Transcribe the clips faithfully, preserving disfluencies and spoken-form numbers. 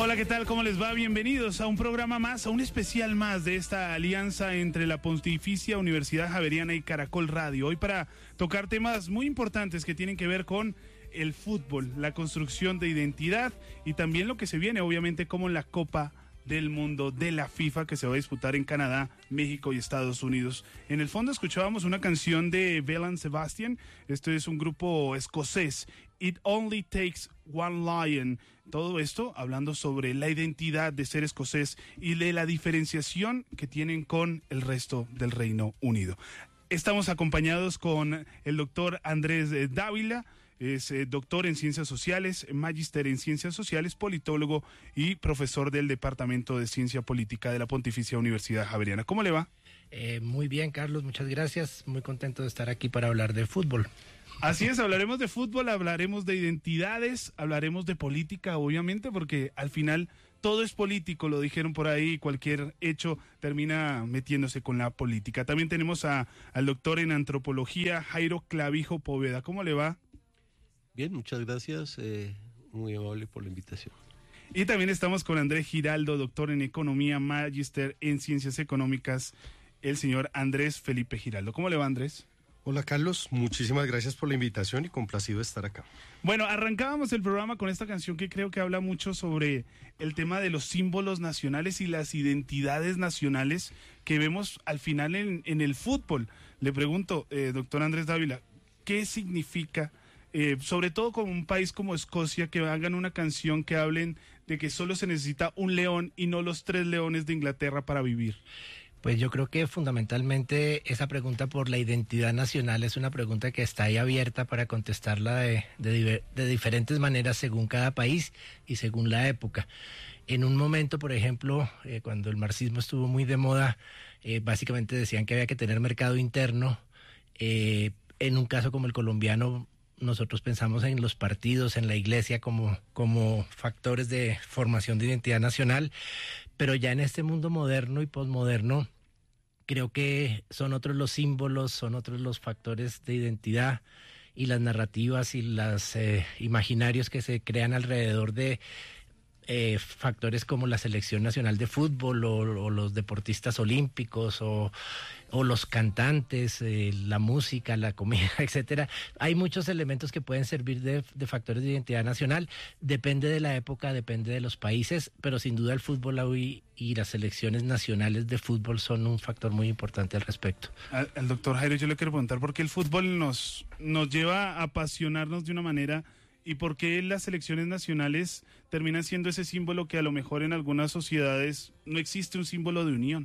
Hola, ¿qué tal? ¿Cómo les va? Bienvenidos a un programa más, a un especial más de esta alianza entre la Pontificia Universidad Javeriana y Caracol Radio. Hoy para tocar temas muy importantes que tienen que ver con el fútbol, la construcción de identidad y también lo que se viene, obviamente, como la Copa del Mundo de la FIFA que se va a disputar en Canadá, México y Estados Unidos. En el fondo escuchábamos una canción de Belle and Sebastian. Esto es un grupo escocés. It Only Takes One Lion. Todo esto hablando sobre la identidad de ser escocés y de la diferenciación que tienen con el resto del Reino Unido. Estamos acompañados con el doctor Andrés Dávila. Es eh, doctor en Ciencias Sociales, magíster en Ciencias Sociales, politólogo y profesor del Departamento de Ciencia Política de la Pontificia Universidad Javeriana. ¿Cómo le va? Eh, muy bien, Carlos, muchas gracias. Muy contento de estar aquí para hablar de fútbol. Así es, hablaremos de fútbol, hablaremos de identidades, hablaremos de política, obviamente, porque al final todo es político, lo dijeron por ahí, cualquier hecho termina metiéndose con la política. También tenemos a, al doctor en Antropología, Jairo Clavijo Poveda. ¿Cómo le va? Bien, muchas gracias, eh, muy amable por la invitación. Y también estamos con Andrés Giraldo, doctor en Economía, magíster en Ciencias Económicas, el señor Andrés Felipe Giraldo. ¿Cómo le va, Andrés? Hola, Carlos, muchísimas gracias por la invitación y complacido de estar acá. Bueno, arrancábamos el programa con esta canción que creo que habla mucho sobre el tema de los símbolos nacionales y las identidades nacionales que vemos al final en, en el fútbol. Le pregunto, eh, doctor Andrés Dávila, ¿qué significa? Eh, sobre todo con un país como Escocia, que hagan una canción que hablen de que solo se necesita un león y no los tres leones de Inglaterra para vivir. Pues yo creo que fundamentalmente esa pregunta por la identidad nacional es una pregunta que está ahí abierta para contestarla de, de, de diferentes maneras según cada país y según la época. En un momento, por ejemplo, eh, cuando el marxismo estuvo muy de moda, eh, básicamente decían que había que tener mercado interno. Eh, en un caso como el colombiano, nosotros pensamos en los partidos, en la iglesia como, como factores de formación de identidad nacional, pero ya en este mundo moderno y posmoderno, creo que son otros los símbolos, son otros los factores de identidad y las narrativas y los eh, imaginarios que se crean alrededor de Eh, factores como la selección nacional de fútbol o, o los deportistas olímpicos o, o los cantantes, eh, la música, la comida, etcétera. Hay muchos elementos que pueden servir de, de factores de identidad nacional. Depende de la época, depende de los países, pero sin duda el fútbol hoy y las selecciones nacionales de fútbol son un factor muy importante al respecto. Al, al doctor Jairo yo le quiero preguntar por qué el fútbol nos, nos lleva a apasionarnos de una manera. ¿Y por qué las selecciones nacionales terminan siendo ese símbolo que a lo mejor en algunas sociedades no existe un símbolo de unión?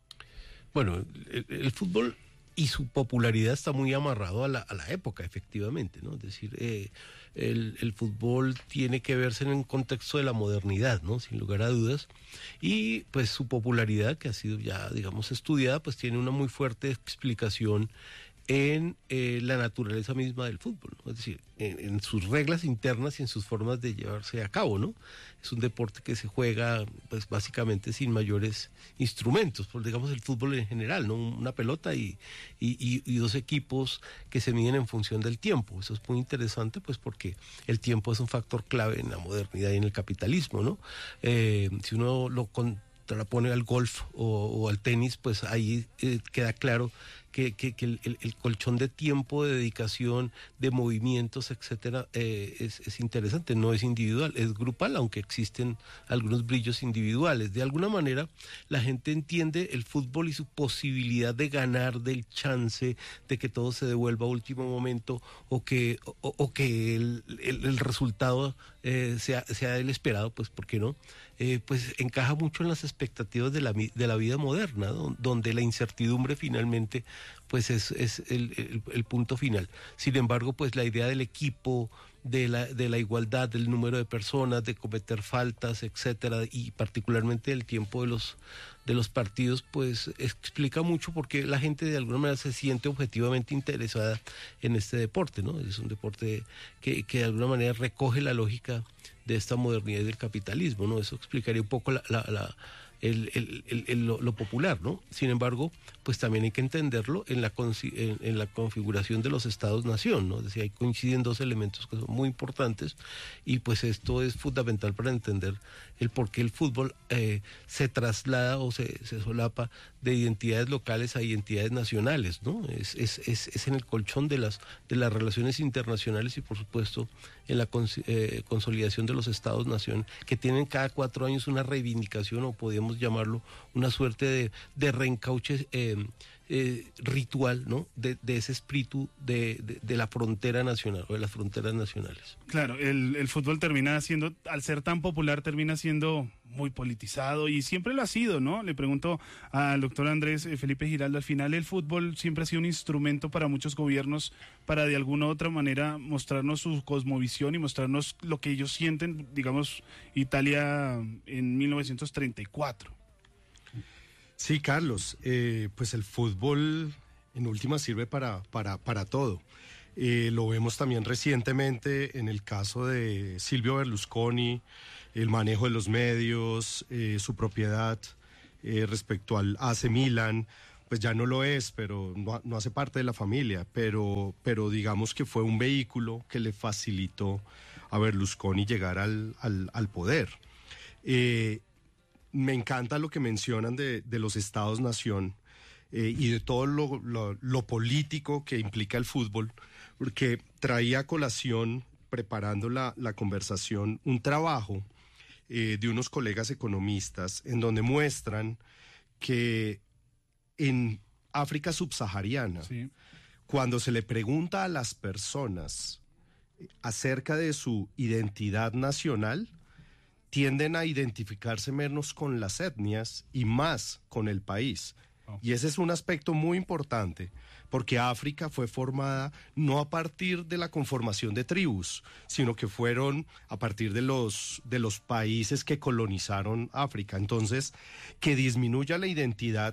Bueno, el, el fútbol y su popularidad está muy amarrado a la, a la época, efectivamente, ¿no? Es decir, eh, el, el fútbol tiene que verse en un contexto de la modernidad, ¿no? Sin lugar a dudas. Y pues su popularidad, que ha sido ya, digamos, estudiada, pues tiene una muy fuerte explicación en eh, la naturaleza misma del fútbol, ¿no? Es decir, en, en sus reglas internas y en sus formas de llevarse a cabo, ¿no? Es un deporte que se juega, pues básicamente sin mayores instrumentos, por digamos el fútbol en general, ¿no? Una pelota y, y, y, y dos equipos que se miden en función del tiempo. Eso es muy interesante, pues porque el tiempo es un factor clave en la modernidad y en el capitalismo, ¿no? Eh, si uno lo contrapone al golf o, o al tenis, pues ahí eh, queda claro que, que, que el, el colchón de tiempo, de dedicación, de movimientos, etcétera, eh, es, es interesante, no es individual, es grupal, aunque existen algunos brillos individuales. De alguna manera, la gente entiende el fútbol y su posibilidad de ganar, del chance, de que todo se devuelva a último momento, o que, o, o que el, el, el resultado eh, sea, sea el esperado, pues, ¿por qué no? Eh, pues encaja mucho en las expectativas de la, de la vida moderna, ¿no? Donde la incertidumbre finalmente pues es, es el, el, el punto final. Sin embargo, pues la idea del equipo, de la, de la igualdad, del número de personas, de cometer faltas, etcétera, y particularmente el tiempo de los, de los partidos, pues explica mucho porque la gente de alguna manera se siente objetivamente interesada en este deporte, ¿no? Es un deporte que, que de alguna manera recoge la lógica de esta modernidad del capitalismo, ¿no? Eso explicaría un poco la, la, la el, el, el, el, lo, lo popular, ¿no? Sin embargo, pues también hay que entenderlo en la, en, en la configuración de los estados-nación, ¿no? Es decir, ahí coinciden dos elementos que son muy importantes y pues esto es fundamental para entender el por qué el fútbol eh, se traslada o se, se solapa de identidades locales a identidades nacionales, ¿no? Es, es, es, es en el colchón de las, de las relaciones internacionales y por supuesto en la cons, eh, consolidación de los estados-nación que tienen cada cuatro años una reivindicación o podríamos llamarlo una suerte de, de reencauche eh, eh, ritual, ¿no? De, de ese espíritu de, de, de la frontera nacional o de las fronteras nacionales. Claro, el, el fútbol termina siendo, al ser tan popular, termina siendo muy politizado y siempre lo ha sido, ¿no? Le pregunto al doctor Andrés Felipe Giraldo, al final el fútbol siempre ha sido un instrumento para muchos gobiernos para de alguna u otra manera mostrarnos su cosmovisión y mostrarnos lo que ellos sienten, digamos, Italia en mil novecientos treinta y cuatro. Sí, Carlos, eh, pues el fútbol en última sirve para, para, para todo. Eh, lo vemos también recientemente en el caso de Silvio Berlusconi, el manejo de los medios, eh, su propiedad eh, respecto al A C Milan, pues ya no lo es, pero no, no hace parte de la familia, pero, pero digamos que fue un vehículo que le facilitó a Berlusconi llegar al, al, al poder. Eh, me encanta lo que mencionan de, de los estados-nación eh, y de todo lo, lo, lo político que implica el fútbol, porque traía a colación, preparando la, la conversación, un trabajo eh, de unos colegas economistas en donde muestran que en África subsahariana, sí, cuando se le pregunta a las personas acerca de su identidad nacional, tienden a identificarse menos con las etnias y más con el país. Oh. Y ese es un aspecto muy importante, porque África fue formada no a partir de la conformación de tribus, sino que fueron a partir de los, de los países que colonizaron África. Entonces, que disminuya la identidad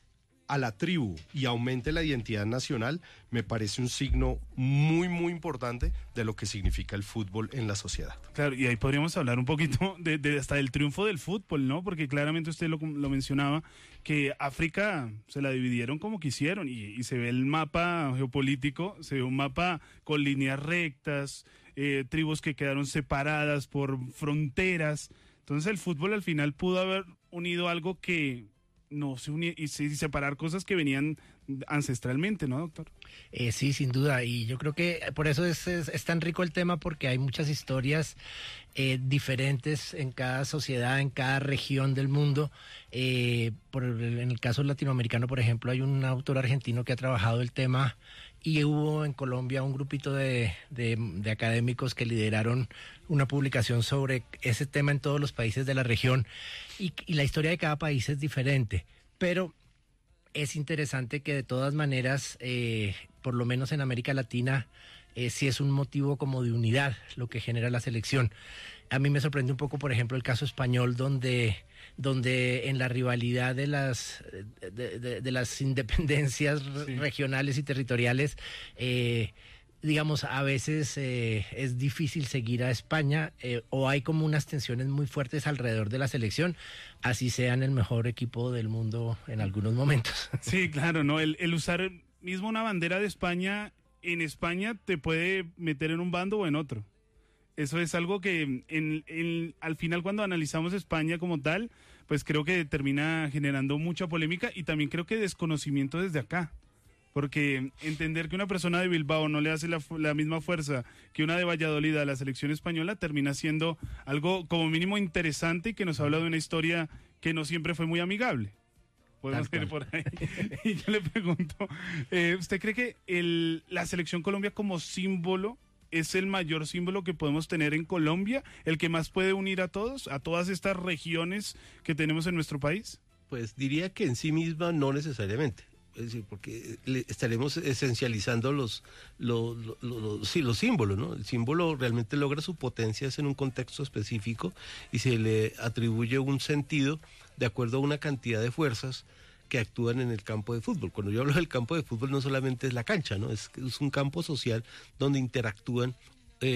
a la tribu y aumente la identidad nacional, me parece un signo muy, muy importante de lo que significa el fútbol en la sociedad. Claro, y ahí podríamos hablar un poquito de, de hasta del triunfo del fútbol, ¿no? Porque claramente usted lo, lo mencionaba, que África se la dividieron como quisieron y, y se ve el mapa geopolítico, se ve un mapa con líneas rectas, eh, tribus que quedaron separadas por fronteras. Entonces el fútbol al final pudo haber unido algo que no se unía y separar cosas que venían ancestralmente, ¿no, doctor? Eh, sí, sin duda, y yo creo que por eso es, es, es tan rico el tema, porque hay muchas historias eh, diferentes en cada sociedad, en cada región del mundo. Eh, por el, en el caso latinoamericano, por ejemplo, hay un autor argentino que ha trabajado el tema y hubo en Colombia un grupito de, de, de académicos que lideraron una publicación sobre ese tema en todos los países de la región y, y la historia de cada país es diferente, pero es interesante que de todas maneras, eh, por lo menos en América Latina, eh, sí es un motivo como de unidad lo que genera la selección. A mí me sorprende un poco, por ejemplo, el caso español, donde, donde en la rivalidad de las, de, de, de las independencias sí. regionales y territoriales, eh, digamos, a veces eh, es difícil seguir a España eh, o hay como unas tensiones muy fuertes alrededor de la selección, así sean el mejor equipo del mundo en algunos momentos. Sí, claro, ¿no? El, el usar mismo una bandera de España en España te puede meter en un bando o en otro. Eso es algo que en, en, al final cuando analizamos España como tal, pues creo que termina generando mucha polémica y también creo que desconocimiento desde acá. Porque entender que una persona de Bilbao no le hace la, la misma fuerza que una de Valladolid a la selección española termina siendo algo como mínimo interesante y que nos habla de una historia que no siempre fue muy amigable. Podemos ir por ahí. Y yo le pregunto, eh, ¿usted cree que el, la selección Colombia como símbolo es el mayor símbolo que podemos tener en Colombia? ¿El que más puede unir a todos, a todas estas regiones que tenemos en nuestro país? Pues diría que en sí misma no necesariamente. Es decir, porque le estaremos esencializando los, los, los, los, sí, los símbolos, ¿no? El símbolo realmente logra su potencia en un contexto específico y se le atribuye un sentido de acuerdo a una cantidad de fuerzas que actúan en el campo de fútbol. Cuando yo hablo del campo de fútbol no solamente es la cancha, ¿no? Es, es un campo social donde interactúan eh,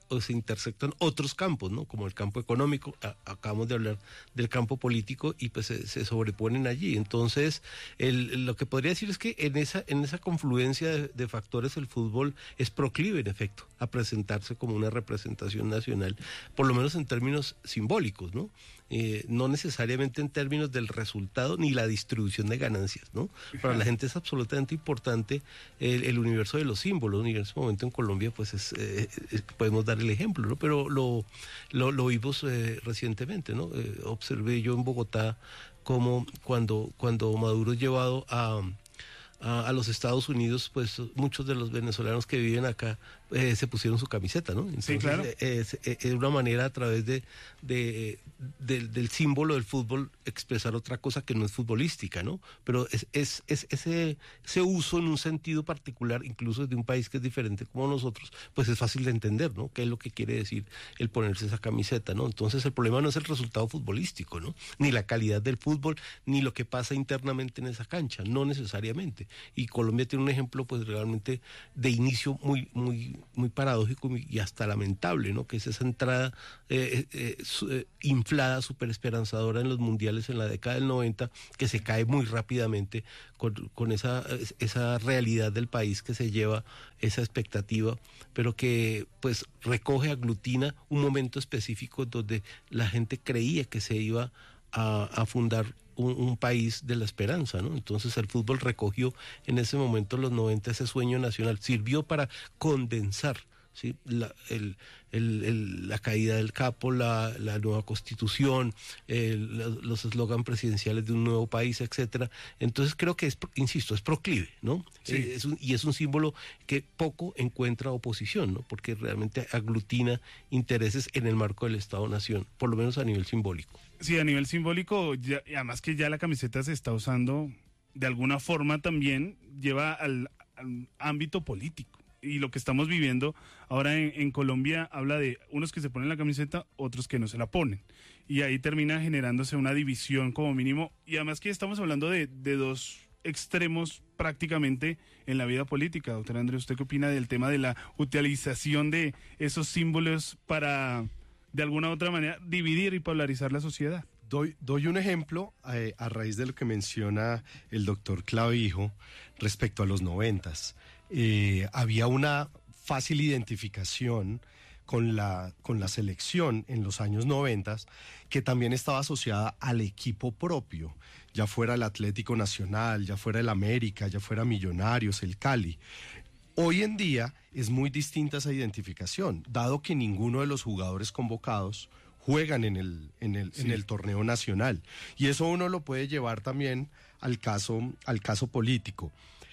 o se intersectan otros campos, ¿no? Como el campo económico, a, acabamos de hablar del campo político y pues se, se sobreponen allí. Entonces, el, lo que podría decir es que en esa, en esa confluencia de, de factores el fútbol es proclive, en efecto, a presentarse como una representación nacional, por lo menos en términos simbólicos, ¿no? Eh, no necesariamente en términos del resultado ni la distribución de ganancias, ¿no? Para la gente es absolutamente importante el, el universo de los símbolos, y en ese momento en Colombia pues es, eh, es, podemos dar el ejemplo, ¿no? Pero lo, lo, lo vimos eh, recientemente, ¿no? Eh, observé yo en Bogotá cómo cuando, cuando Maduro es llevado a... A, a los Estados Unidos, pues muchos de los venezolanos que viven acá eh, se pusieron su camiseta, ¿no? Entonces, sí, claro. Es, es, es una manera a través de, de, de del símbolo del fútbol expresar otra cosa que no es futbolística, ¿no? Pero es, es, es ese, ese uso en un sentido particular, incluso de un país que es diferente como nosotros, pues es fácil de entender, ¿no? ¿Qué es lo que quiere decir el ponerse esa camiseta, ¿no? Entonces el problema no es el resultado futbolístico, ¿no? Ni la calidad del fútbol, ni lo que pasa internamente en esa cancha, no necesariamente. Y Colombia tiene un ejemplo pues realmente de inicio muy muy muy paradójico y hasta lamentable, ¿no? Que es esa entrada eh, eh, su, eh, inflada, súper esperanzadora en los mundiales en la década del noventa, que se cae muy rápidamente con, con esa, esa realidad del país que se lleva esa expectativa, pero que pues recoge, aglutina un momento específico donde la gente creía que se iba a, a fundar Un, un país de la esperanza, ¿no? Entonces el fútbol recogió en ese momento, los noventa, ese sueño nacional, sirvió para condensar, ¿sí? la, el, el, el, la caída del capo, la, la nueva constitución, el, los eslogan presidenciales de un nuevo país, etcétera. Entonces creo que es, insisto, es proclive, ¿no? Sí. Eh, es un, y es un símbolo que poco encuentra oposición, ¿no? Porque realmente aglutina intereses en el marco del Estado-Nación, por lo menos a nivel simbólico. Sí, a nivel simbólico, ya, y además que ya la camiseta se está usando de alguna forma también, lleva al, al ámbito político. Y lo que estamos viviendo ahora en, en Colombia habla de unos que se ponen la camiseta, otros que no se la ponen. Y ahí termina generándose una división como mínimo. Y además que estamos hablando de, de dos extremos prácticamente en la vida política. Doctor Andrés, ¿usted qué opina del tema de la utilización de esos símbolos para, de alguna u otra manera, dividir y polarizar la sociedad? Doy, doy un ejemplo eh, a raíz de lo que menciona el doctor Clavijo respecto a los noventas. Eh, había una fácil identificación con la, con la selección en los años noventas, que también estaba asociada al equipo propio, ya fuera el Atlético Nacional, ya fuera el América, ya fuera Millonarios, el Cali. Hoy en día es muy distinta esa identificación, dado que ninguno de los jugadores convocados juegan en el, en el, sí. en el torneo nacional. Y eso uno lo puede llevar también al caso, al caso político.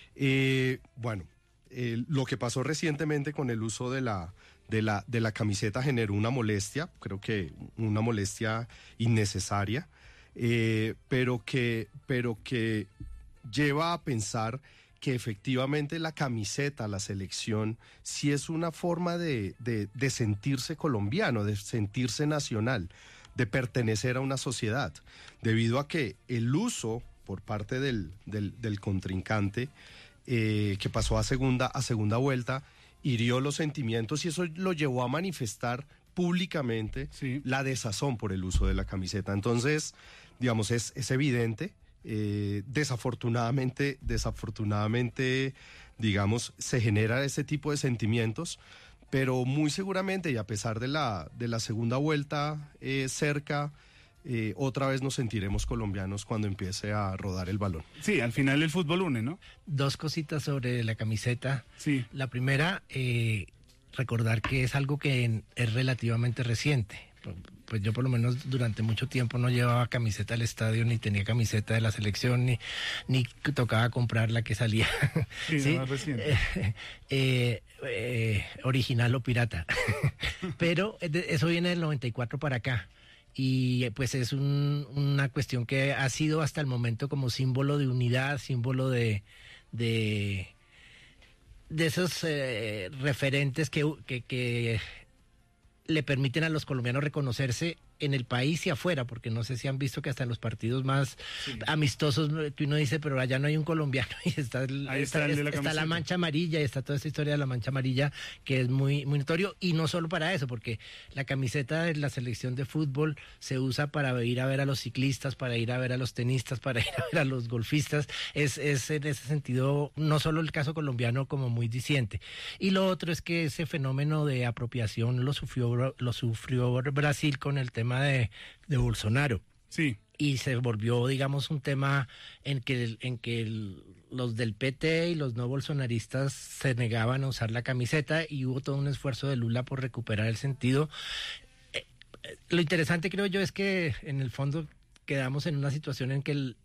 Eh, bueno, eh, lo que pasó recientemente con el uso de la, de, la, de la camiseta generó una molestia, creo que una molestia innecesaria, eh, pero, que, pero que lleva a pensar que efectivamente la camiseta, la selección, sí es una forma de, de, de sentirse colombiano, de sentirse nacional, de pertenecer a una sociedad, debido a que el uso por parte del, del, del contrincante eh, que pasó a segunda, a segunda vuelta, hirió los sentimientos y eso lo llevó a manifestar públicamente sí. la desazón por el uso de la camiseta. Entonces, digamos, es, es evidente. Eh, desafortunadamente, desafortunadamente, digamos, se genera ese tipo de sentimientos, pero muy seguramente, y a pesar de la, de la segunda vuelta eh, cerca, eh, otra vez nos sentiremos colombianos cuando empiece a rodar el balón. Sí, al final el fútbol une, ¿no? Dos cositas sobre la camiseta. Sí. La primera, eh, recordar que es algo que es relativamente reciente. Pues yo por lo menos durante mucho tiempo no llevaba camiseta al estadio, ni tenía camiseta de la selección, ni, ni tocaba comprar la que salía. Sí, ¿sí? Más reciente. Eh, eh, eh, original o pirata. Pero eso viene del noventa y cuatro para acá. Y pues es un, una cuestión que ha sido hasta el momento como símbolo de unidad, símbolo de... de de esos eh, referentes que, que, que le permiten a los colombianos reconocerse en el país y afuera, porque no sé si han visto que hasta en los partidos más sí. amistosos que uno dice, pero allá no hay un colombiano y está, el, Ahí está, está, el de la, está la mancha amarilla y está toda esta historia de la mancha amarilla que es muy, muy notorio, y no solo para eso, porque la camiseta de la selección de fútbol se usa para ir a ver a los ciclistas, para ir a ver a los tenistas, para ir a ver a los golfistas, es, es en ese sentido no solo el caso colombiano como muy diciente. Y lo otro es que ese fenómeno de apropiación lo sufrió, lo sufrió Brasil con el tema De, de Bolsonaro. Sí. Y se volvió, digamos, un tema en que, en que el, los del P T y los no bolsonaristas se negaban a usar la camiseta, y hubo todo un esfuerzo de Lula por recuperar el sentido. Eh, eh, lo interesante, creo yo, es que en el fondo quedamos en una situación en que el,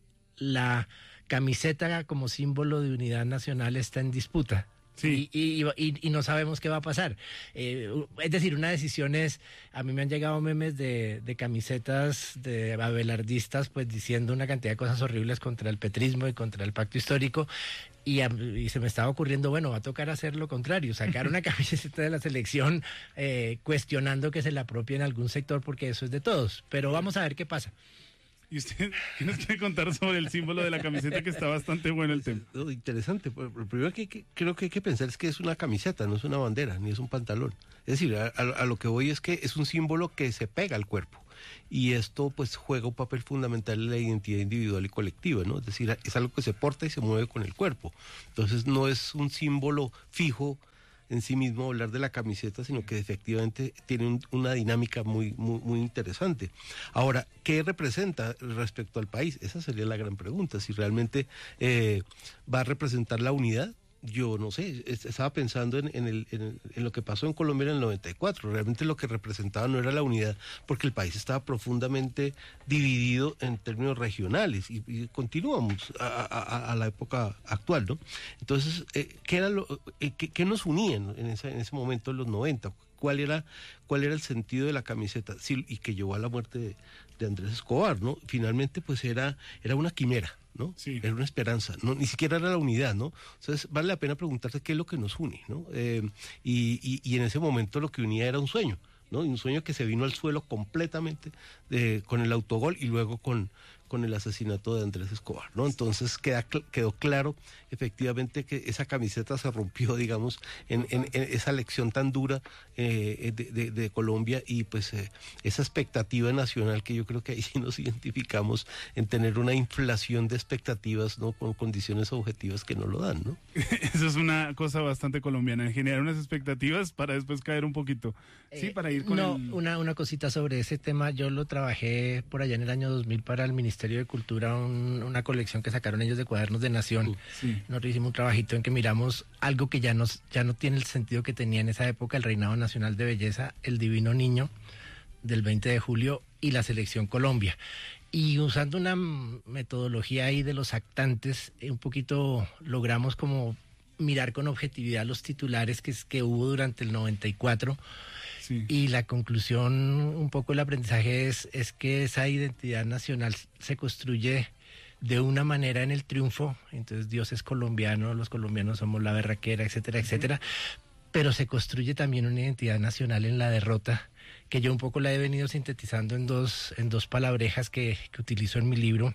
la camiseta como símbolo de unidad nacional está en disputa. Sí. Y, y, y, y no sabemos qué va a pasar. Eh, es decir, una decisión es, a mí me han llegado memes de, de camisetas de abelardistas pues diciendo una cantidad de cosas horribles contra el petrismo y contra el pacto histórico, y, a, y se me estaba ocurriendo, bueno, va a tocar hacer lo contrario, sacar una camiseta de la selección eh, cuestionando que se la apropie en algún sector, porque eso es de todos, pero vamos a ver qué pasa. ¿Y usted qué nos quiere contar sobre el símbolo de la camiseta, que está bastante bueno el tema? No, interesante. Lo primero que, que creo que hay que pensar es que es una camiseta, no es una bandera, ni es un pantalón. Es decir, a, a lo que voy es que es un símbolo que se pega al cuerpo. Y esto pues juega un papel fundamental en la identidad individual y colectiva, ¿no? Es decir, es algo que se porta y se mueve con el cuerpo. Entonces no es un símbolo fijo en sí mismo hablar de la camiseta, sino que efectivamente tiene un, una dinámica muy, muy, muy interesante. Ahora, ¿qué representa respecto al país? Esa sería la gran pregunta. Si realmente eh, va a representar la unidad. Yo no sé, estaba pensando en, en, el, en, el, en lo que pasó en Colombia en el noventa y cuatro. Realmente lo que representaba no era la unidad, porque el país estaba profundamente dividido en términos regionales, y, y continuamos a, a, a la época actual, ¿no? Entonces, eh, ¿qué, era lo, eh, qué, qué nos unía en, esa, en ese momento, en los noventa? ¿Cuál era, cuál era el sentido de la camiseta? Sí, y que llevó a la muerte de, de Andrés Escobar, ¿no? Finalmente, pues era, era una quimera, ¿no? Sí. Era una esperanza, no, ni siquiera era la unidad, ¿no? Entonces vale la pena preguntarse qué es lo que nos une, ¿no? Eh, y, y, y en ese momento lo que unía era un sueño, ¿no? Y un sueño que se vino al suelo completamente eh, con el autogol y luego con, con el asesinato de Andrés Escobar, ¿no? Entonces queda, quedó claro efectivamente que esa camiseta se rompió, digamos, en, en, en esa lección tan dura eh, de, de, de Colombia, y pues eh, esa expectativa nacional que yo creo que ahí sí nos identificamos en tener una inflación de expectativas, ¿no? Con condiciones objetivas que no lo dan, ¿no? Eso es una cosa bastante colombiana, en generar unas expectativas para después caer un poquito. Sí, para ir con no, el... una, una cosita sobre ese tema. Yo lo trabajé por allá en el año dos mil para el Ministerio de Cultura, un, una colección que sacaron ellos de cuadernos de Nación. Sí. Nosotros hicimos un trabajito en que miramos algo que ya, nos, ya no tiene el sentido que tenía en esa época: el Reinado Nacional de Belleza, el Divino Niño del veinte de julio y la Selección Colombia. Y usando una metodología ahí de los actantes, un poquito logramos como mirar con objetividad los titulares que, que hubo durante el noventa y cuatro. Sí. Y la conclusión, un poco el aprendizaje es, es que esa identidad nacional se construye de una manera en el triunfo. Entonces Dios es colombiano, los colombianos somos la berraquera, etcétera, etcétera. Pero se construye también una identidad nacional en la derrota, que yo un poco la he venido sintetizando en dos, en dos palabrejas que, que utilizo en mi libro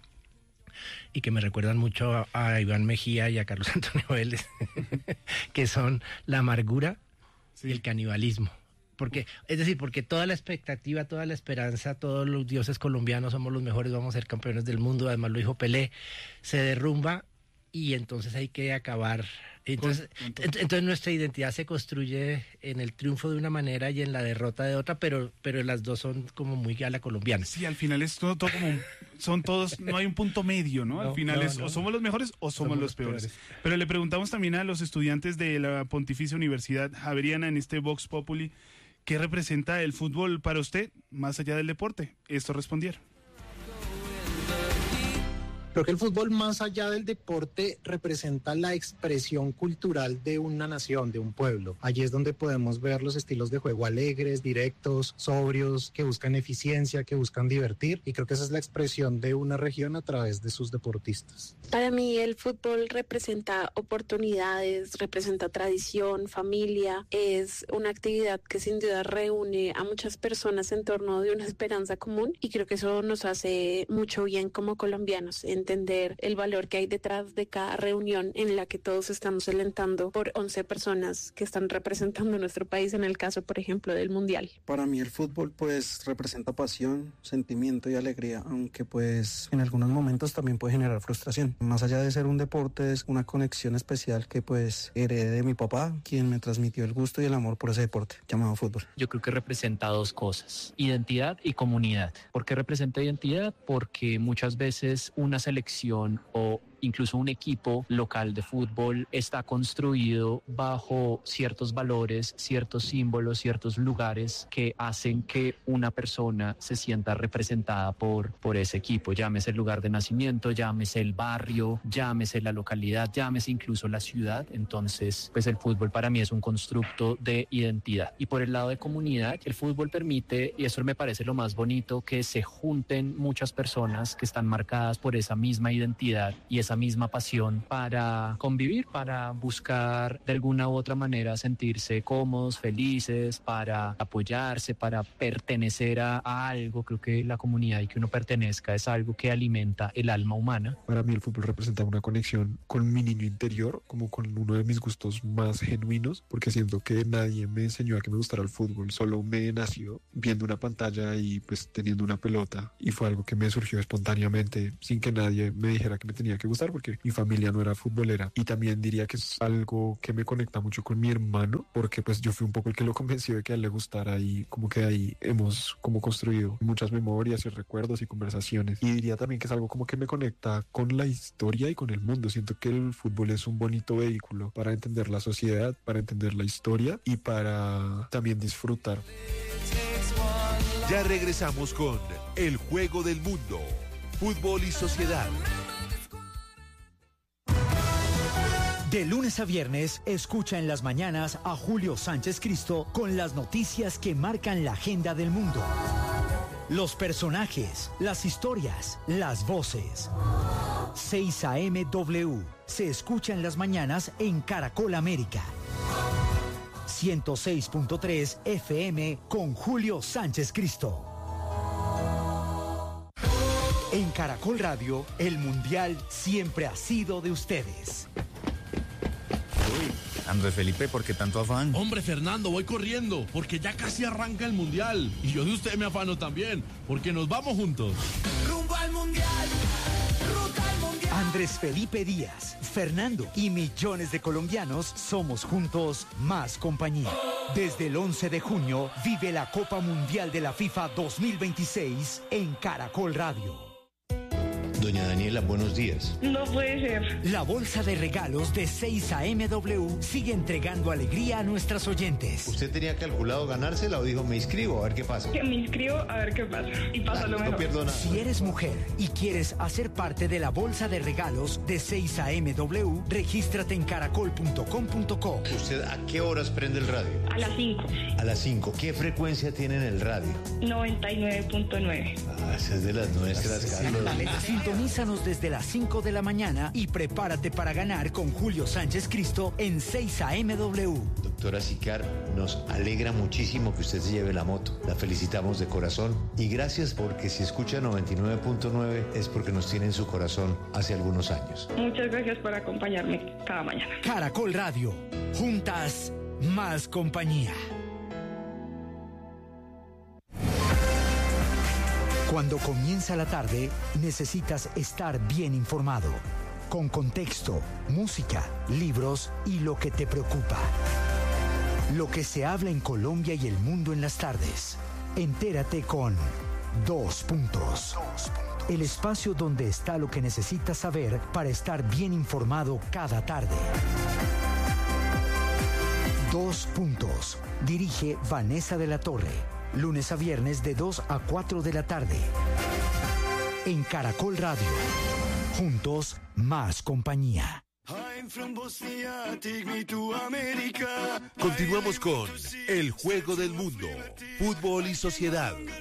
y que me recuerdan mucho a, a Iván Mejía y a Carlos Antonio Vélez, que son la amargura, sí, y el canibalismo. Porque, es decir, porque toda la expectativa, toda la esperanza, todos los dioses colombianos somos los mejores, vamos a ser campeones del mundo, además lo dijo Pelé, se derrumba y entonces hay que acabar. Entonces, entonces nuestra identidad se construye en el triunfo de una manera y en la derrota de otra, pero, pero las dos son como muy a la colombiana. Sí, al final es todo, todo como, son todos, no hay un punto medio, ¿no? Al no, final no, es no. o somos los mejores o somos, somos los peores. peores. Pero le preguntamos también a los estudiantes de la Pontificia Universidad Javeriana en este Vox Populi, ¿qué representa el fútbol para usted, más allá del deporte? Esto respondieron. Creo que el fútbol, más allá del deporte, representa la expresión cultural de una nación, de un pueblo. Allí es donde podemos ver los estilos de juego alegres, directos, sobrios, que buscan eficiencia, que buscan divertir, y creo que esa es la expresión de una región a través de sus deportistas. Para mí el fútbol representa oportunidades, representa tradición, familia, es una actividad que sin duda reúne a muchas personas en torno de una esperanza común, y creo que eso nos hace mucho bien como colombianos, entender el valor que hay detrás de cada reunión en la que todos estamos alentando por once personas que están representando a nuestro país, en el caso, por ejemplo, del Mundial. Para mí el fútbol pues representa pasión, sentimiento y alegría, aunque pues en algunos momentos también puede generar frustración. Más allá de ser un deporte, es una conexión especial que pues heredé de mi papá, quien me transmitió el gusto y el amor por ese deporte llamado fútbol. Yo creo que representa dos cosas: identidad y comunidad. ¿Por qué representa identidad? Porque muchas veces una selección o incluso un equipo local de fútbol está construido bajo ciertos valores, ciertos símbolos, ciertos lugares que hacen que una persona se sienta representada por, por ese equipo. Llámese el lugar de nacimiento, llámese el barrio, llámese la localidad, llámese incluso la ciudad. Entonces, pues el fútbol para mí es un constructo de identidad. Y por el lado de comunidad, el fútbol permite, y eso me parece lo más bonito, que se junten muchas personas que están marcadas por esa misma identidad y esa misma pasión para convivir, para buscar de alguna u otra manera sentirse cómodos, felices, para apoyarse, para pertenecer a, a algo. Creo que la comunidad y que uno pertenezca es algo que alimenta el alma humana. Para mí el fútbol representa una conexión con mi niño interior, como con uno de mis gustos más genuinos, porque siento que nadie me enseñó a que me gustara el fútbol, solo me nació viendo una pantalla y pues teniendo una pelota, y fue algo que me surgió espontáneamente sin que nadie me dijera que me tenía que gustar, porque mi familia no era futbolera. Y también diría que es algo que me conecta mucho con mi hermano, porque pues yo fui un poco el que lo convenció de que a él le gustara, y como que ahí hemos como construido muchas memorias y recuerdos y conversaciones. Y diría también que es algo como que me conecta con la historia y con el mundo. Siento que el fútbol es un bonito vehículo para entender la sociedad, para entender la historia y para también disfrutar. Ya regresamos con El Juego del Mundo, Fútbol y Sociedad. De lunes a viernes, escucha en las mañanas a Julio Sánchez Cristo con las noticias que marcan la agenda del mundo. Los personajes, las historias, las voces. seis A M W se escucha en las mañanas en Caracol América. ciento seis punto tres F M con Julio Sánchez Cristo. En Caracol Radio, el Mundial siempre ha sido de ustedes. Andrés Felipe, ¿por qué tanto afán? Hombre, Fernando, voy corriendo, porque ya casi arranca el Mundial. Y yo de usted me afano también, porque nos vamos juntos. ¡Rumbo al Mundial! ¡Ruta al Mundial! Andrés Felipe Díaz, Fernando y millones de colombianos somos juntos más compañía. Desde el once de junio, vive la Copa Mundial de la FIFA dos mil veintiséis en Caracol Radio. Doña Daniela, buenos días. No puede ser. La bolsa de regalos de seis A M W sigue entregando alegría a nuestras oyentes. ¿Usted tenía calculado ganársela o dijo me inscribo a ver qué pasa? Que me inscribo a ver qué pasa. Y pasa lo mejor. No pierdo nada. Si eres mujer y quieres hacer parte de la bolsa de regalos de seis A M W, regístrate en caracol punto com punto co. ¿Usted a qué horas prende el radio? A las cinco. A las cinco. ¿Qué frecuencia tiene en el radio? noventa y nueve punto nueve. Ah, esa es de las nuestras, Carlos. Sintonízanos desde las cinco de la mañana y prepárate para ganar con Julio Sánchez Cristo en seis A M W. Doctora Sicar, nos alegra muchísimo que usted se lleve la moto. La felicitamos de corazón y gracias, porque si escucha noventa y nueve punto nueve es porque nos tiene en su corazón hace algunos años. Muchas gracias por acompañarme cada mañana. Caracol Radio, juntas, más compañía. Cuando comienza la tarde, necesitas estar bien informado, con contexto, música, libros y lo que te preocupa. Lo que se habla en Colombia y el mundo en las tardes. Entérate con Dos Puntos. El espacio donde está lo que necesitas saber para estar bien informado cada tarde. Dos Puntos. Dirige Vanessa de la Torre. Lunes a viernes de dos a cuatro de la tarde. En Caracol Radio. Juntos, más compañía. Continuamos con El Juego del Mundo, Fútbol y Sociedad.